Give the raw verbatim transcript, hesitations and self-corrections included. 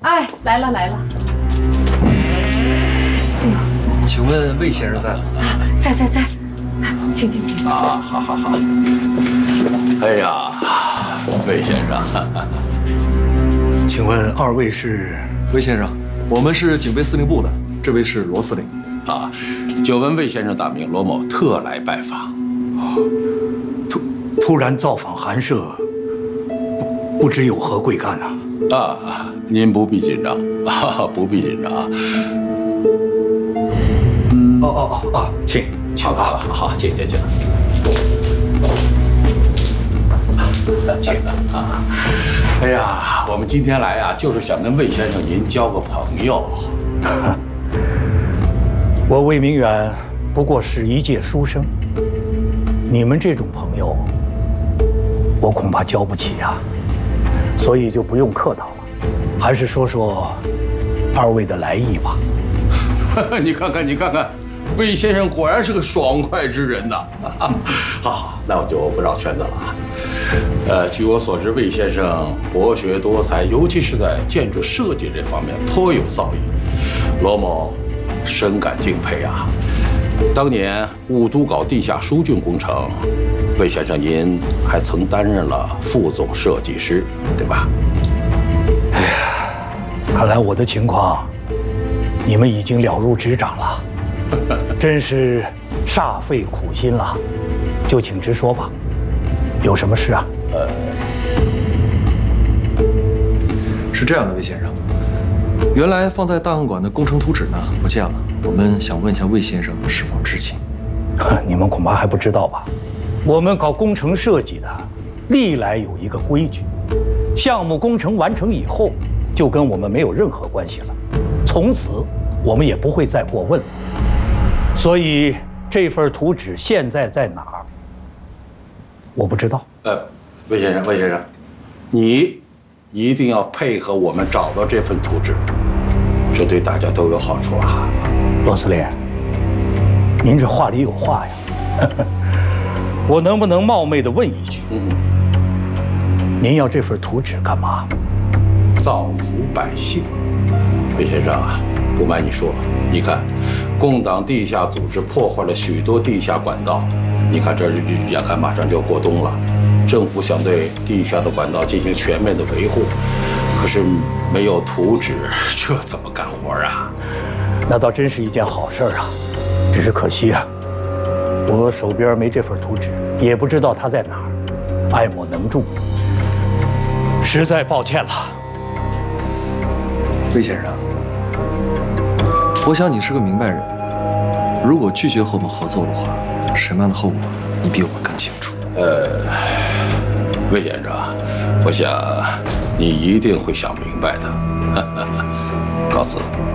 哎，来了来了。 请问魏先生在吗？ 啊，在在在，请请请。 啊，好好好。哎呀，魏先生， 请问二位是？魏先生，我们是警备司令部的，这位是罗司令。 啊，久闻魏先生大名，罗某特来拜访。 突突然造访寒舍，不不知有何贵干呢？ 啊，您不必紧张，啊，不必紧张。 嗯，哦哦哦哦，请请好，好，好，请请请。请啊！哎呀，我们今天来啊，就是想跟魏先生您交个朋友。 我魏明远不过是一介书生，你们这种朋友，我恐怕交不起呀，所以就不用客套了，还是说说二位的来意吧。 你看看，你看看，魏先生果然是个爽快之人呐！好好，那我就不绕圈子了啊。呃，据我所知，魏先生博学多才，尤其是在建筑设计这方面颇有造诣，罗某深感敬佩啊。当年雾都搞地下疏浚工程，魏先生您还曾担任了副总设计师，对吧？ 哎呀，看来我的情况你们已经了如指掌了，真是煞费苦心了。就请直说吧，有什么事啊？呃， 是这样的，魏先生，原来放在档案馆的工程图纸呢不见了，我们想问一下魏先生是否知情？ 你们恐怕还不知道吧？我们搞工程设计的，历来有一个规矩，项目工程完成以后，就跟我们没有任何关系了，从此我们也不会再过问了。所以这份图纸现在在哪儿，我不知道。 呃，魏先生，魏先生，你一定要配合我们找到这份图纸，这对大家都有好处啊。 罗司令，您这话里有话呀。我能不能冒昧地问一句，嗯，您要这份图纸干嘛？ 造福百姓。魏先生啊，不瞒你说，你看，共党地下组织破坏了许多地下管道，你看这眼看马上就要过冬了，政府想对地下的管道进行全面的维护，可是没有图纸，这怎么干活啊？ 那倒真是一件好事啊，只是可惜啊，我手边没这份图纸，也不知道它在哪儿，爱莫能助，实在抱歉了。 魏先生，我想你是个明白人，如果拒绝和我们合作的话，什么样的后果你比我们更清楚。 呃，魏先生，我想你一定会想明白的。告辞。